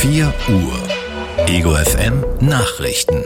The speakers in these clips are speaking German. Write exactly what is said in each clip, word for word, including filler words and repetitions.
vier Uhr. Ego F M Nachrichten.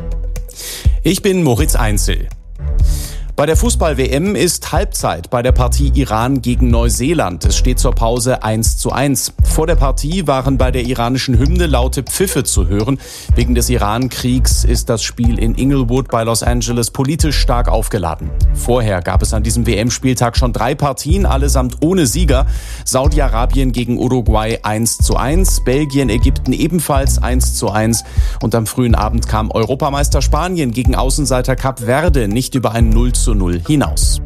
Ich bin Moritz Einzel. Bei der Fußball-W M ist Halbzeit bei der Partie Iran gegen Neuseeland. Es steht zur Pause eins zu eins. Vor der Partie waren bei der iranischen Hymne laute Pfiffe zu hören. Wegen des Iran-Kriegs ist das Spiel in Inglewood bei Los Angeles politisch stark aufgeladen. Vorher gab es an diesem W M-Spieltag schon drei Partien, allesamt ohne Sieger. Saudi-Arabien gegen Uruguay eins zu eins, Belgien, Ägypten ebenfalls eins zu eins. Und am frühen Abend kam Europameister Spanien gegen Außenseiter Kap Verde nicht über ein null zu null hinaus.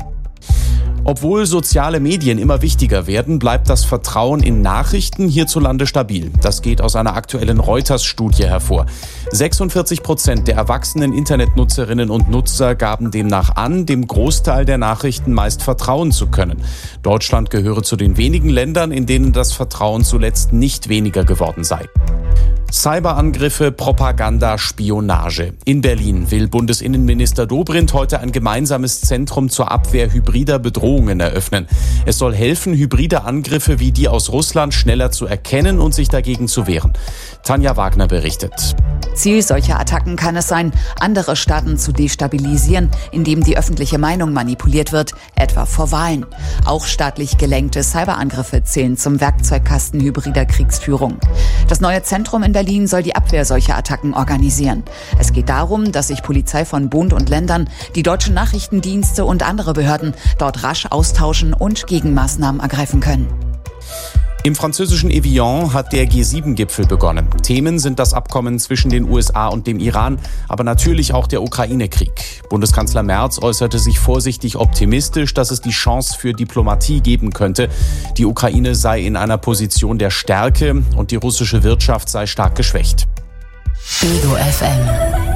Obwohl soziale Medien immer wichtiger werden, bleibt das Vertrauen in Nachrichten hierzulande stabil. Das geht aus einer aktuellen Reuters-Studie hervor. sechsundvierzig Prozent der erwachsenen Internetnutzerinnen und Nutzer gaben demnach an, dem Großteil der Nachrichten meist vertrauen zu können. Deutschland gehöre zu den wenigen Ländern, in denen das Vertrauen zuletzt nicht weniger geworden sei. Cyberangriffe, Propaganda, Spionage. In Berlin will Bundesinnenminister Dobrindt heute ein gemeinsames Zentrum zur Abwehr hybrider Bedrohungen eröffnen. Es soll helfen, hybride Angriffe wie die aus Russland schneller zu erkennen und sich dagegen zu wehren. Tanja Wagner berichtet. Ziel solcher Attacken kann es sein, andere Staaten zu destabilisieren, indem die öffentliche Meinung manipuliert wird, etwa vor Wahlen. Auch staatlich gelenkte Cyberangriffe zählen zum Werkzeugkasten hybrider Kriegsführung. Das neue Zentrum in Berlin soll die Abwehr solcher Attacken organisieren. Es geht darum, dass sich Polizei von Bund und Ländern, die deutschen Nachrichtendienste und andere Behörden dort rasch austauschen und Gegenmaßnahmen ergreifen können. Im französischen Evian hat der G sieben Gipfel begonnen. Themen sind das Abkommen zwischen den U S A und dem Iran, aber natürlich auch der Ukraine-Krieg. Bundeskanzler Merz äußerte sich vorsichtig optimistisch, dass es die Chance für Diplomatie geben könnte. Die Ukraine sei in einer Position der Stärke und die russische Wirtschaft sei stark geschwächt. Ego F M.